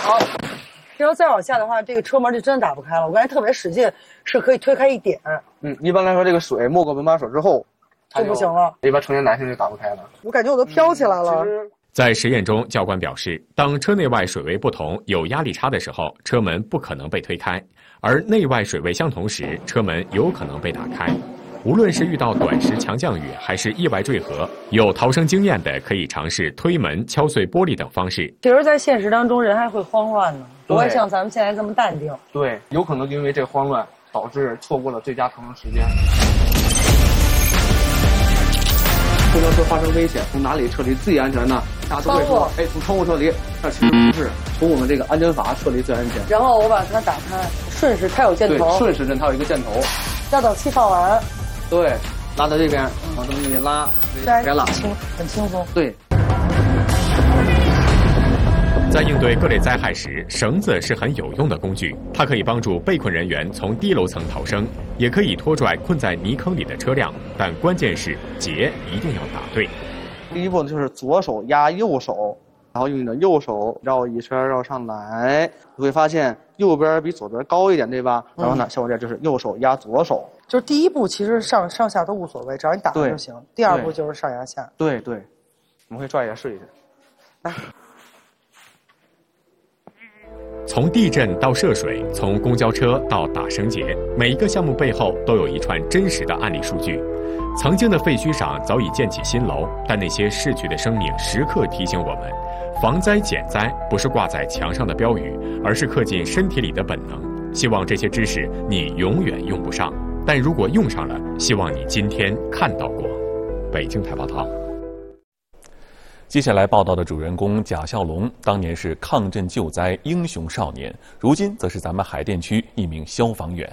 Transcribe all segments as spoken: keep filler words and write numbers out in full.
好，然后再往下的话，这个车门就真的打不开了。我刚才特别使劲，是可以推开一点。 嗯，一般来说，这个水没过门把手之后， 就不行了。 一般成年男性就打不开了。 我感觉我都飘起来了。 嗯、 在实验中，教官表示，当车内外水位不同、有压力差的时候，车门不可能被推开；而内外水位相同时，车门有可能被打开。无论是遇到短时强降雨，还是意外坠河，有逃生经验的可以尝试推门、敲碎玻璃等方式。 其实，在现实当中，人还会慌乱呢，不会像咱们现在这么淡定。 对，有可能因为这慌乱导致错过了最佳逃生时间。公交车发生危险，从哪里撤离最安全呢？大家都会说，哎，从窗户撤离。那其实不是，从我们这个安全阀撤离最安全。 然后我把它打开，顺时它有箭头， 对，顺时针它有一个箭头。 压到气放完。 对，拉到这边，往这么一拉，别拉， 轻，很轻松。 对。 在应对各类灾害时，绳子是很有用的工具，它可以帮助被困人员从低楼层逃生，也可以拖拽困在泥坑里的车辆。但关键是结一定要打对。 第一步呢，就是左手压右手，然后用你的右手绕一圈绕上来，你会发现右边比左边高一点，对吧？然后呢，像我这就是右手压左手。 就是第一步其实上上下都无所谓，只要你打了就行。第二步就是上压下。 对对，我们可以抓一下试一下。来。 从地震到涉水，从公交车到打绳结，每一个项目背后都有一串真实的案例数据。曾经的废墟上早已建起新楼，但那些逝去的生命时刻提醒我们，防灾减灾不是挂在墙上的标语，而是刻进身体里的本能。希望这些知识你永远用不上，但如果用上了，希望你今天看到过。北京台报道。 接下来报道的主人公贾孝龙，当年是抗震救灾英雄少年，如今则是咱们海淀区一名消防员。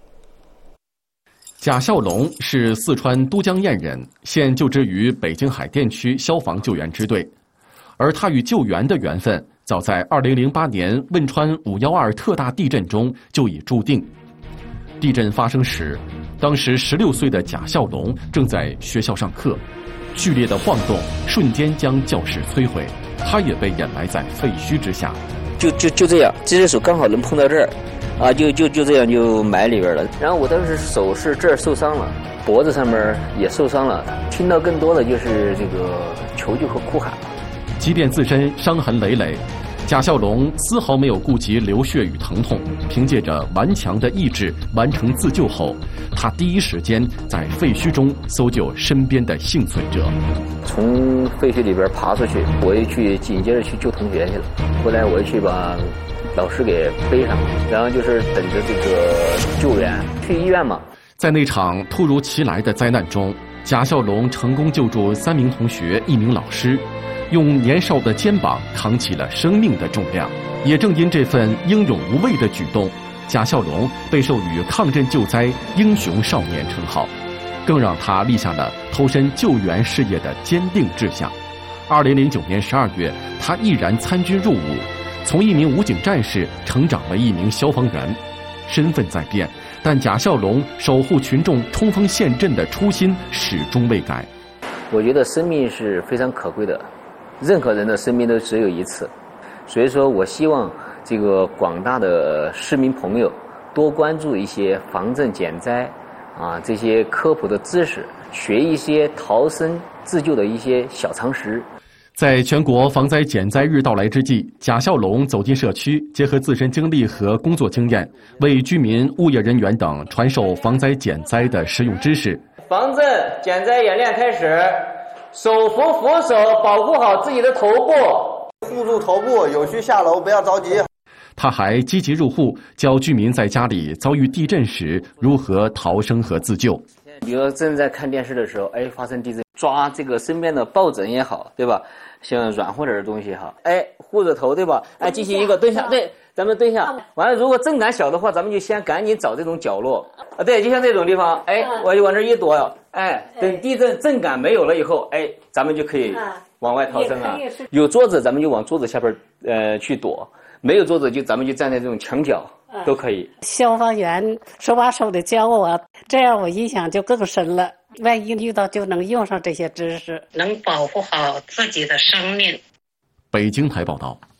贾孝龙是四川都江堰人，现就职于北京海淀区消防救援支队。而他与救援的缘分，早在二零零八年汶川五幺二特大地震中就已注定。地震发生时，当时十六岁的贾孝龙正在学校上课。剧烈的晃动瞬间将教室摧毁，他也被掩埋在废墟之下。 就就就这样，这只手刚好能碰到这儿，啊，就就就这样就埋里边了。然后我当时手是这儿受伤了，脖子上面也受伤了。听到更多的就是这个求救和哭喊了。 即便自身伤痕累累，贾孝龙丝毫没有顾及流血与疼痛，凭借着顽强的意志完成自救后，他第一时间在废墟中搜救身边的幸存者。 从废墟里边爬出去，我又去紧接着去救同学去了。后来我又去把老师给背上，然后就是等着这个救援去医院嘛。 在那场突如其来的灾难中，贾孝龙成功救助三名同学、一名老师。用年少的肩膀扛起了生命的重量，也正因这份英勇无畏的举动，贾孝龙被授予抗震救灾英雄少年称号，更让他立下了投身救援事业的坚定志向。二零零九年十二月，他毅然参军入伍，从一名武警战士成长为一名消防员。身份在变，但贾孝龙守护群众冲锋陷阵的初心始终未改。 我觉得生命是非常可贵的。任何人的生命都只有一次，所以说我希望这个广大的市民朋友多关注一些防震减灾啊这些科普的知识，学一些逃生自救的一些小常识。 在全国防灾减灾日到来之际，贾孝龙走进社区，结合自身经历和工作经验，为居民、物业人员等传授防灾减灾的实用知识。 防震减灾演练开始。手扶扶手，保护好自己的头部， 护住头部，有序下楼，不要着急。 他还积极入户，教居民在家里遭遇地震时如何逃生和自救。 比如正在看电视的时候，哎，发生地震，抓这个身边的抱枕也好，对吧？像软和点的东西也好，哎，护着头，对吧？哎，进行一个蹲下，对，咱们蹲下。完了，如果震感小的话，咱们就先赶紧找这种角落啊，对，就像这种地方，哎，我就往这一躲，哎，等地震震感没有了以后，哎，咱们就可以往外逃生啊。有桌子，咱们就往桌子下边呃去躲；没有桌子，就咱们就站在这种墙角。都可以。 消防员手把手的教我，这样我印象就更深了。万一遇到就能用上这些知识， 能保护好自己的生命。 北京台报道。